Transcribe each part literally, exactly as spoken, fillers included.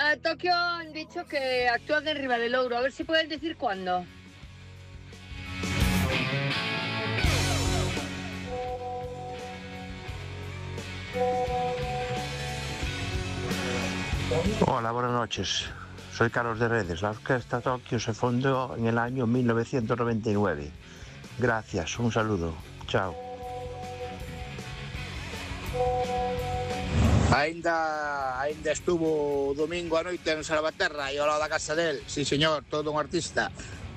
Orquesta Tokio han dicho que actúan en Ribadeleiro. A ver si pueden decir cuándo. Hola, buenas noches. Soy Carlos de Redes. La Orquesta Tokio se fundó en el año mil novecientos noventa y nueve. Gracias, un saludo. Chao. Ainda, ainda estuvo domingo a noite en Salvaterra e ao lado da casa del. Sí, señor, todo un artista.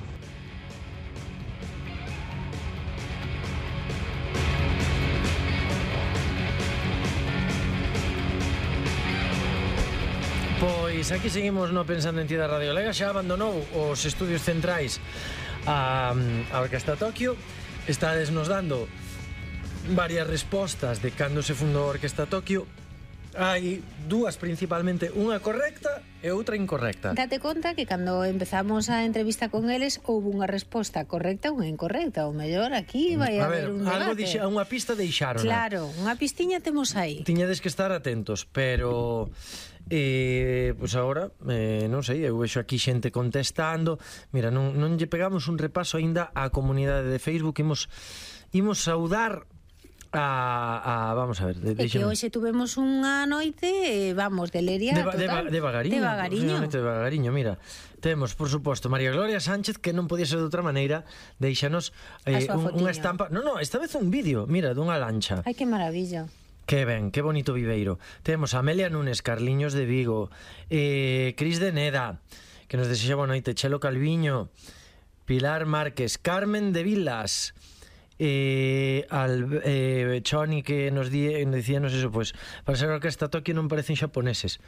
Pois aquí seguimos no Pensando en Ti da Radio Galega. Xa abandonou os estudios centrais a, a Orquesta Tokio. Estades nos dando varias respostas de cando se fundou a Orquesta Tokio. Hai dúas principalmente, unha correcta e outra incorrecta. Date conta que cando empezamos a entrevista con eles houve unha resposta correcta e unha incorrecta. O mellor aquí vai a, a haber un debate. Algo dixa, unha pista deixaron. Claro, unha pistiña temos aí. Tiñades que estar atentos, pero eh, pois pues agora eh, non sei, eu vexo aquí xente contestando. Mira, non, non lle pegamos un repaso aínda á comunidade de Facebook. Imos, imos saudar A, a, vamos a ver, de, é que hoxe tuvemos unha noite, vamos, de leria de, total. De, de vagariño, de vagariño. De vagariño, mira. Temos, por suposto, María Gloria Sánchez, que non podía ser de outra maneira, deixanos eh, un, unha estampa. Non, non, esta vez un vídeo, mira, dunha lancha. Ai, que maravilla. Que ben, que bonito viveiro. Temos a Amelia Núñez, Carliños de Vigo, eh, Cris de Neda, que nos desexa boa noite, Chelo Calviño, Pilar Márquez, Carmen de Vilas, Eh, al eh, Choni, que nos di, dicíanos eso, pues para ser Orquesta Tokio non parecen xaponeses.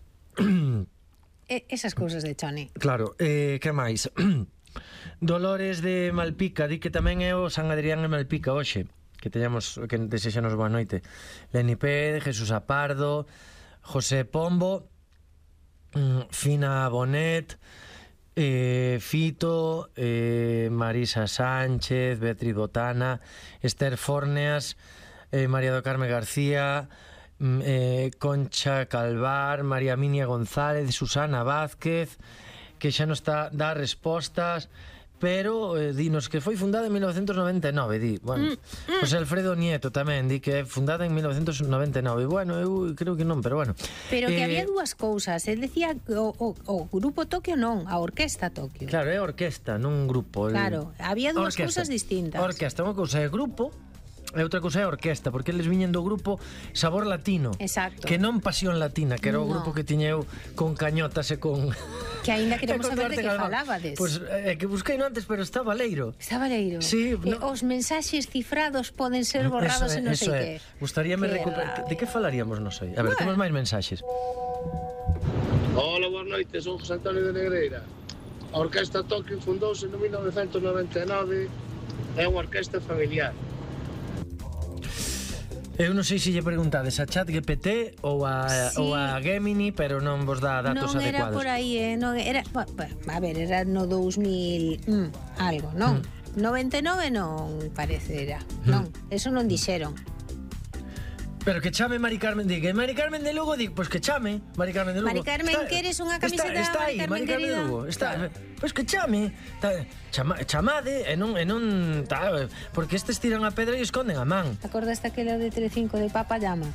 E, esas cousas de Choni. Claro, eh, que máis? Dolores de Malpica, di que tamén é o San Adrián de Malpica hoxe. Que teñamos, que desexanos boa noite. Leni Pérez, Jesús Apardo, José Pombo, Fina Bonet, Eh, Fito, eh, Marisa Sánchez, Beatriz Botana, Esther Forneas, eh, María do Carme García, eh, Concha Calvar, María Minia González, Susana Vázquez, que xa nos está dá respostas, pero eh, dinos que foi fundada en mil novecientos noventa e nove, di. Bueno, mm, mm. José Alfredo Nieto tamén di que é fundada en mil novecientos noventa e nove. Bueno, eu creo que non, pero bueno. Pero que eh, había dúas cousas. Él decía o, o, o grupo Tokio non, a Orquesta Tokio. Claro, é orquesta, non un grupo. Claro, el... había dúas orquesta. cousas distintas. Orquesta, unha cousa é grupo e outra cousa é orquesta, porque eles viñen do grupo Sabor Latino. Exacto. Que non Pasión Latina, que era o no. grupo que tiña eu con cañotas e con... Que aínda queremos saber de que falabades. Pois pues, é eh, que busquei no antes, pero estaba leiro. Estaba leiro. Sí, no. eh, os mensaxes cifrados poden ser borrados eso, e non sei que. Gustaríame recuperar... De que falaríamos, non sei? A ver, bueno. Temos máis mensaxes. Hola, boas noites, son José Antonio de Negreira. A Orquesta Tokio fundouse en mil novecientos noventa e nove. É unha orquesta familiar. Eu non sei se lle preguntades a ChatGPT ou a, sí. ou a Gemini, pero non vos dá datos non adecuados. Non era por aí, eh? non era, bueno, a ver, era no dous mil mm, algo, non? Mm. noventa e nove non parecera, mm. non, eso non dixeron. Pero que chame Mari Carmen, di que Mari Carmen de Lugo, di, pois pues que chame Mari Carmen de Lugo. Mari Carmen, está, queres unha camiseta está, está Mari Carmen, Mari Carmen de Lugo, está, pois pues que chame, está, chama, chamade e non, e non tá, porque estes tiran a pedra e esconden a man. Acordaste aquela de Telecinco de Papa Llama?